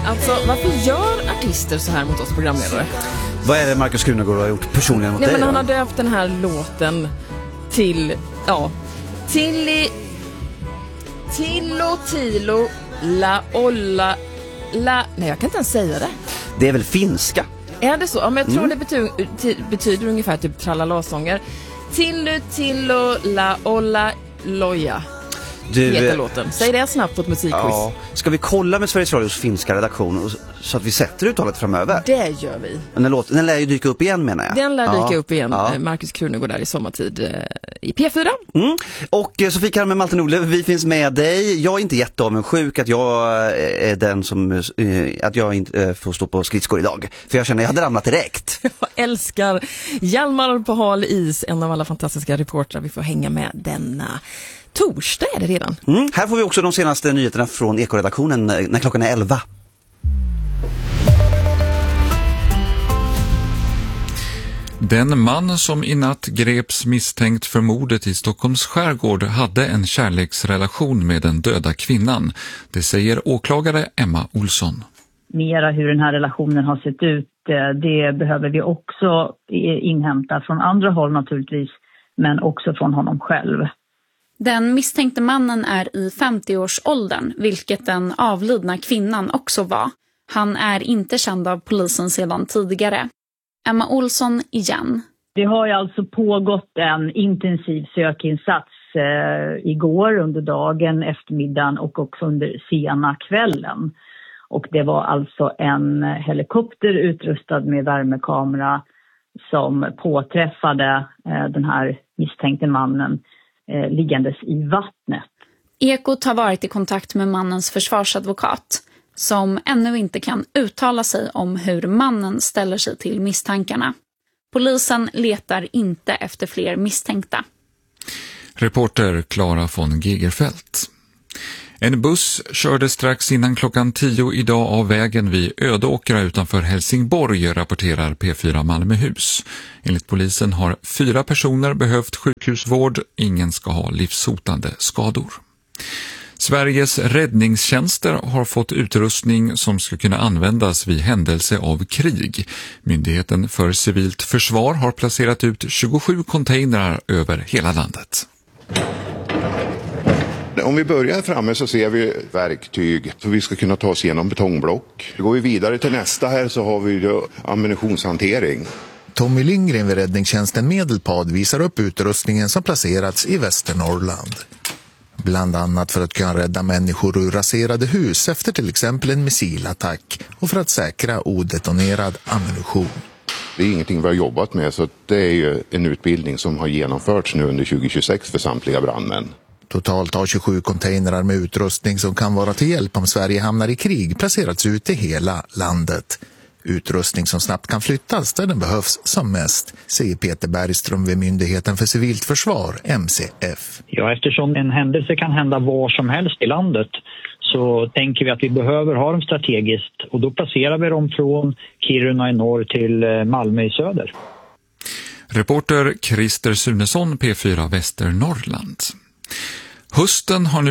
Alltså, varför gör artister så här mot oss programledare? Vad är det Markus Krunegård har gjort personligen mot dig? Men han har döpt den här låten till, Tilo, la olla, la... Nej, jag kan inte ens säga det. Det är väl finska? Är det så? Ja, men jag tror det betyder ungefär typ tralala-sånger. Tilo, la olla, loja. Heter låten. Säg det snabbt på ett musikquiz. Ja. Ska vi kolla med Sveriges Radios finska redaktion så att vi sätter uttalet framöver? Det gör vi. Den lär ju dyka upp igen, menar jag. Den lär dyka upp igen. Ja. Markus Krunegård där i sommartid i P4. Och Sofie Karl med Malte Nordlöf, vi finns med dig. Jag är inte jätteavundsjuk att jag är den som att jag inte får stå på skridskor idag. För jag känner att jag hade ramlat direkt. Jag älskar Hjalmar på hal is, en av alla fantastiska reportrar vi får hänga med denna torsdag är det redan. Här får vi också de senaste nyheterna från Ekoredaktionen när klockan är 11. Den man som i natt greps misstänkt för mordet i Stockholms skärgård hade en kärleksrelation med den döda kvinnan. Det säger åklagare Emma Olsson. Mera hur den här relationen har sett ut, det behöver vi också inhämta från andra håll naturligtvis, men också från honom själv. Den misstänkte mannen är i 50-årsåldern, vilket den avlidna kvinnan också var. Han är inte känd av polisen sedan tidigare. Emma Olsson igen. Det har ju alltså pågått en intensiv sökinsats igår under dagen, eftermiddagen och också under sena kvällen. Och det var alltså en helikopter utrustad med värmekamera som påträffade den här misstänkte mannen liggandes i vattnet. Ekot har varit i kontakt med mannens försvarsadvokat som ännu inte kan uttala sig om hur mannen ställer sig till misstankarna. Polisen letar inte efter fler misstänkta. Reporter Clara von Gegerfeldt. En buss körde strax innan klockan 10 idag av vägen vid Ödåkra utanför Helsingborg, rapporterar P4 Malmöhus. Enligt polisen har 4 personer behövt sjukhusvård. Ingen ska ha livshotande skador. Sveriges räddningstjänster har fått utrustning som ska kunna användas vid händelse av krig. Myndigheten för civilt försvar har placerat ut 27 containrar över hela landet. Om vi börjar framme så ser vi verktyg så vi ska kunna ta oss igenom betongblock. Går vi vidare till nästa här så har vi ammunitionshantering. Tommy Lindgren vid räddningstjänsten Medelpad visar upp utrustningen som placerats i Västernorrland. Bland annat för att kunna rädda människor ur raserade hus efter till exempel en missilattack och för att säkra odetonerad ammunition. Det är ingenting vi har jobbat med, så det är ju en utbildning som har genomförts nu under 2026 för samtliga brandmän. Totalt har 27 containrar med utrustning som kan vara till hjälp om Sverige hamnar i krig placerats ut i hela landet. Utrustning som snabbt kan flyttas där den behövs som mest, säger Peter Bergström vid Myndigheten för civilt försvar, MCF. Ja, eftersom en händelse kan hända var som helst i landet så tänker vi att vi behöver ha dem strategiskt, och då placerar vi dem från Kiruna i norr till Malmö i söder. Reporter Christer Sunesson, P4 Västernorrland. Hösten har nu